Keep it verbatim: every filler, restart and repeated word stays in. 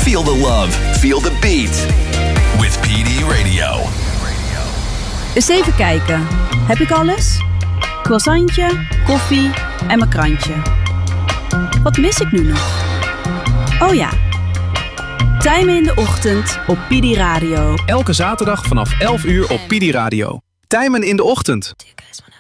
Feel the love, feel the beat. With P D Radio. Eens even kijken. Heb ik alles? Croissantje, koffie en mijn krantje. Wat mis ik nu nog? Oh ja. Tijmen in de ochtend op P D Radio. Elke zaterdag vanaf elf uur op P D Radio. Tijmen in de ochtend. Do you guys wanna